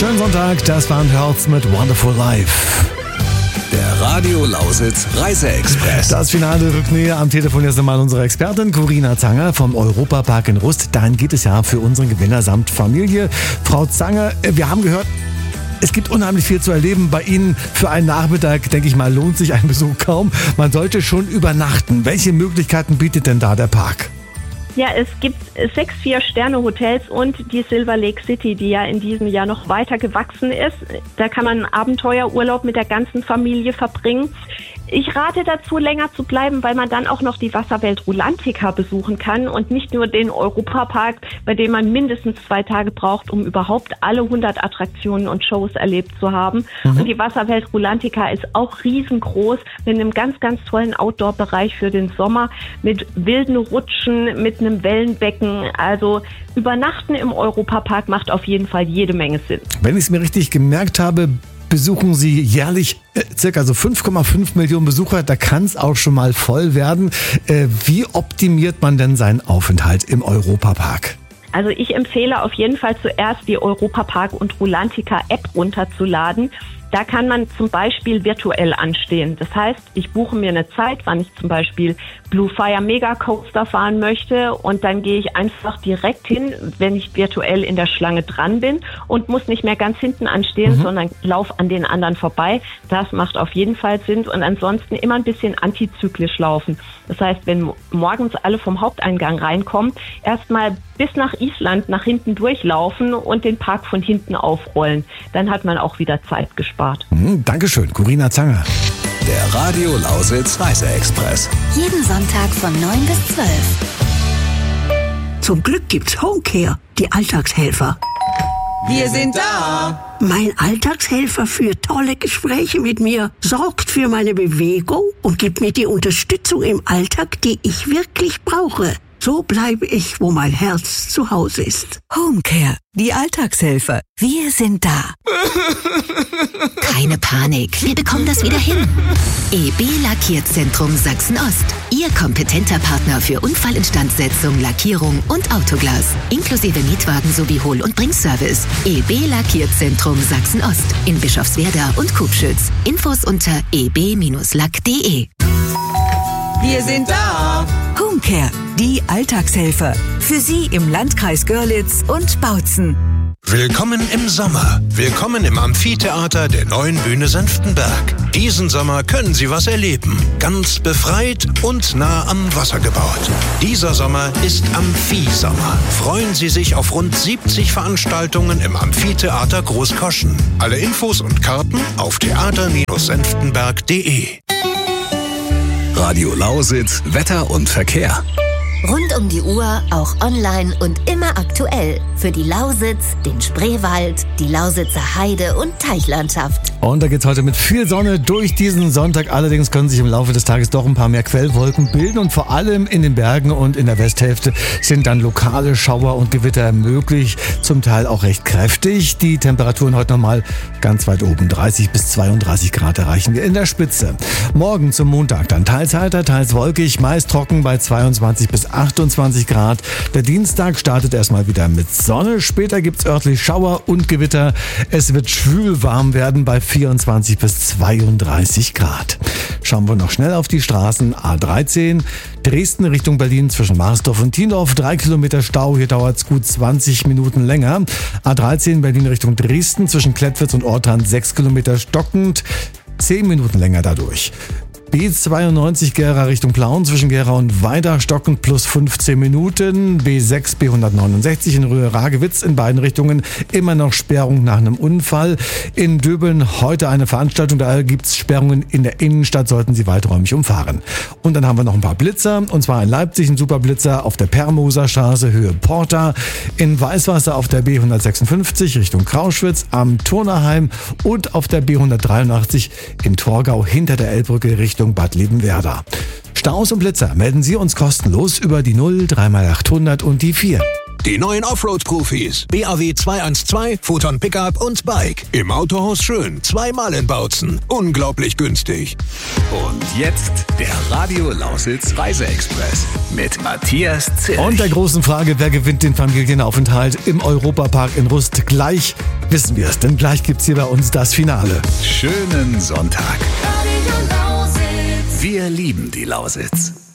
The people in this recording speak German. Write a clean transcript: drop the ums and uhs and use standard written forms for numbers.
Schönen Sonntag, das waren Hurts mit Wonderful Life. Der Radio Lausitz Reiseexpress. Das finale Rücknähe am Telefon jetzt einmal unsere Expertin Corinna Zanger vom Europapark in Rust. Dahin geht es ja für unseren Gewinner samt Familie. Frau Zanger, wir haben gehört, es gibt unheimlich viel zu erleben bei Ihnen. Für einen Nachmittag, denke ich mal, lohnt sich ein Besuch kaum. Man sollte schon übernachten. Welche Möglichkeiten bietet denn da der Park? Ja, es gibt 6 4-Sterne-Hotels und die Silver Lake City, die ja in diesem Jahr noch weiter gewachsen ist. Da kann man Abenteuerurlaub mit der ganzen Familie verbringen. Ich rate dazu, länger zu bleiben, weil man dann auch noch die Wasserwelt Rulantica besuchen kann und nicht nur den Europapark, bei dem man mindestens 2 Tage braucht, um überhaupt alle 100 Attraktionen und Shows erlebt zu haben. Und die Wasserwelt Rulantica ist auch riesengroß mit einem ganz, ganz tollen Outdoor-Bereich für den Sommer, mit wilden Rutschen, mit einem Wellenbecken. Also übernachten im Europapark macht auf jeden Fall jede Menge Sinn. Wenn ich es mir richtig gemerkt habe, besuchen Sie jährlich circa so 5,5 Millionen Besucher. Da kann es auch schon mal voll werden. Wie optimiert man denn seinen Aufenthalt im Europapark? Also ich empfehle auf jeden Fall zuerst die Europapark und Rulantica App runterzuladen. Da kann man zum Beispiel virtuell anstehen. Das heißt, ich buche mir eine Zeit, wann ich zum Beispiel Blue Fire Mega Coaster fahren möchte und dann gehe ich einfach direkt hin, wenn ich virtuell in der Schlange dran bin und muss nicht mehr ganz hinten anstehen, sondern laufe an den anderen vorbei. Das macht auf jeden Fall Sinn und ansonsten immer ein bisschen antizyklisch laufen. Das heißt, wenn morgens alle vom Haupteingang reinkommen, erstmal bis nach Island nach hinten durchlaufen und den Park von hinten aufrollen. Dann hat man auch wieder Zeit gespart. Dankeschön, Corinna Zanger. Der Radio Lausitz Reiseexpress. Jeden Sonntag von 9 bis 12. Zum Glück gibt's Homecare, die Alltagshelfer. Wir sind da! Mein Alltagshelfer führt tolle Gespräche mit mir, sorgt für meine Bewegung und gibt mir die Unterstützung im Alltag, die ich wirklich brauche. So bleibe ich, wo mein Herz zu Hause ist. Homecare, die Alltagshelfer. Wir sind da. Keine Panik, wir bekommen das wieder hin. EB Lackierzentrum Sachsen-Ost. Ihr kompetenter Partner für Unfallinstandsetzung, Lackierung und Autoglas. Inklusive Mietwagen sowie Hol- und Bringservice. EB Lackierzentrum Sachsen-Ost. In Bischofswerda und Kubschütz. Infos unter eb-lack.de. Wir sind da. Homecare, die Alltagshelfer. Für Sie im Landkreis Görlitz und Bautzen. Willkommen im Sommer. Willkommen im Amphitheater der neuen Bühne Senftenberg. Diesen Sommer können Sie was erleben. Ganz befreit und nah am Wasser gebaut. Dieser Sommer ist Amphi-Sommer. Freuen Sie sich auf rund 70 Veranstaltungen im Amphitheater Großkoschen. Alle Infos und Karten auf theater-senftenberg.de. Radio Lausitz Wetter und Verkehr. Rund um die Uhr, auch online und immer aktuell. Für die Lausitz, den Spreewald, die Lausitzer Heide- und Teichlandschaft. Und da geht's heute mit viel Sonne durch diesen Sonntag. Allerdings können sich im Laufe des Tages doch ein paar mehr Quellwolken bilden. Und vor allem in den Bergen und in der Westhälfte sind dann lokale Schauer und Gewitter möglich. Zum Teil auch recht kräftig. Die Temperaturen heute nochmal ganz weit oben. 30 bis 32 Grad erreichen wir in der Spitze. Morgen zum Montag dann teils heiter, teils wolkig, meist trocken bei 22 bis 28 Grad. Der Dienstag startet erstmal wieder mit Sonne. Später gibt's örtlich Schauer und Gewitter. Es wird schwül warm werden bei 24 bis 32 Grad. Schauen wir noch schnell auf die Straßen. A13 Dresden Richtung Berlin zwischen Marsdorf und Tiendorf. 3 Kilometer Stau. Hier dauert's gut 20 Minuten länger. A13 Berlin Richtung Dresden zwischen Klettwitz und Ortrand 6 Kilometer stockend. 10 Minuten länger dadurch. B92 Gera Richtung Plauen zwischen Gera und Weida stockend plus 15 Minuten. B6 B169 in Röhr-Ragewitz in beiden Richtungen immer noch Sperrung nach einem Unfall. In Döbeln heute eine Veranstaltung, da gibt's Sperrungen in der Innenstadt, sollten Sie weiträumig umfahren. Und dann haben wir noch ein paar Blitzer, und zwar in Leipzig ein Superblitzer auf der Permoser Straße Höhe Porta, in Weißwasser auf der B156 Richtung Krauschwitz am Turnerheim und auf der B183 in Torgau hinter der Elbbrücke Richtung Bad Liebenwerda. Staus und Blitzer melden Sie uns kostenlos über die 0 3x800 und die 4. Die neuen Offroad-Profis. BAW 212, Photon Pickup und Bike. Im Autohaus Schön. 2-mal in Bautzen. Unglaublich günstig. Und jetzt der Radio Lausitz Reiseexpress mit Matthias Zilch. Und der großen Frage, wer gewinnt den Familienaufenthalt im Europapark in Rust? Gleich wissen wir es, denn gleich gibt's hier bei uns das Finale. Schönen Sonntag. Wir lieben die Lausitz.